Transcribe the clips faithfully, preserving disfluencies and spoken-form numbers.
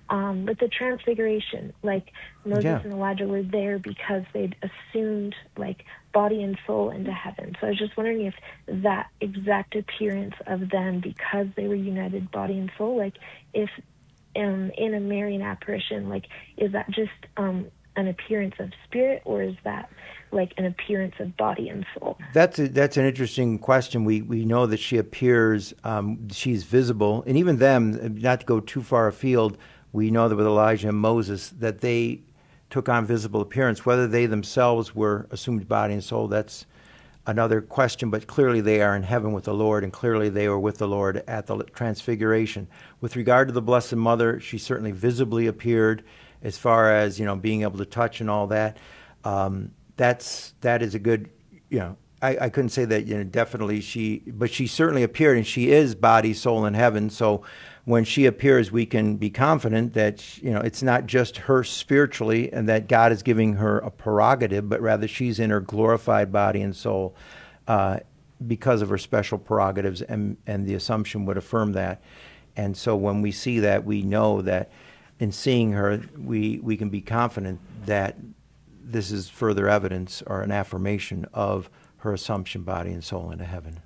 um, with the transfiguration, like Moses Yeah. and Elijah were there because they'd assumed like body and soul into heaven. So I was just wondering if that exact appearance of them, because they were united body and soul, like if um, in a Marian apparition, like is that just um, an appearance of spirit, or is that like an appearance of body and soul? That's a, that's an interesting question. We we know that she appears, um, she's visible, and even them, not to go too far afield, we know that with Elijah and Moses that they took on visible appearance. Whether they themselves were assumed body and soul, that's another question, but clearly they are in heaven with the Lord, and clearly they were with the Lord at the transfiguration. With regard to the Blessed Mother, she certainly visibly appeared as far as, you know, being able to touch and all that. Um, that's, that is a good, you know, I, I couldn't say that, you know, definitely she, but she certainly appeared, and she is body, soul, and heaven. So when she appears, we can be confident that, you know, it's not just her spiritually and that God is giving her a prerogative, but rather she's in her glorified body and soul uh, because of her special prerogatives, and, and the Assumption would affirm that. And so when we see that, we know that in seeing her, we, we can be confident that this is further evidence or an affirmation of her Assumption, body and soul, into heaven.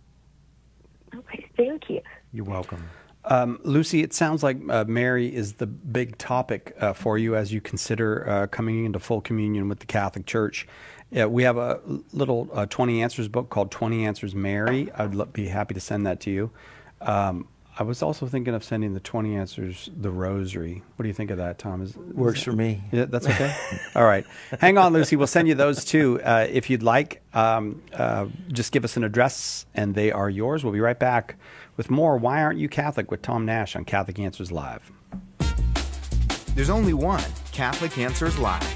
Okay, thank you. You're welcome. Um, Lucy, it sounds like uh, Mary is the big topic uh, for you as you consider uh, coming into full communion with the Catholic Church. Uh, we have a little uh, twenty Answers book called twenty Answers Mary. I'd l- be happy to send that to you. Um, I was also thinking of sending the twenty Answers, the Rosary. What do you think of that, Tom? Is, Works is for me. Yeah, that's okay? All right. Hang on, Lucy. We'll send you those too. Uh, if you'd like, um, uh, just give us an address and they are yours. We'll be right back with more Why Aren't You Catholic with Tom Nash on Catholic Answers Live. There's only one Catholic Answers Live.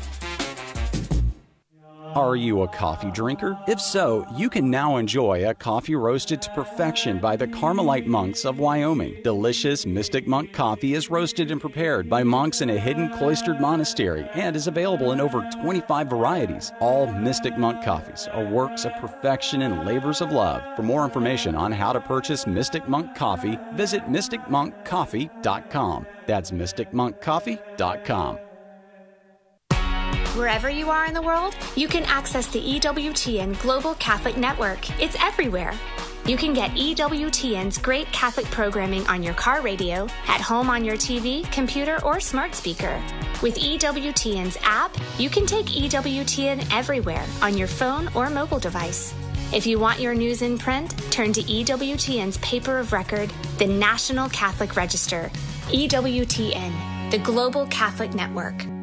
Are you a coffee drinker? If so, you can now enjoy a coffee roasted to perfection by the Carmelite monks of Wyoming. Delicious Mystic Monk coffee is roasted and prepared by monks in a hidden cloistered monastery and is available in over twenty-five varieties. All Mystic Monk coffees are works of perfection and labors of love. For more information on how to purchase Mystic Monk coffee, visit mystic monk coffee dot com. That's mystic monk coffee dot com. Wherever you are in the world, you can access the E W T N Global Catholic Network. It's everywhere. You can get E W T N's great Catholic programming on your car radio, at home on your T V, computer, or smart speaker. With E W T N's app, you can take E W T N everywhere on your phone or mobile device. If you want your news in print, turn to E W T N's paper of record, the National Catholic Register. E W T N, the Global Catholic Network.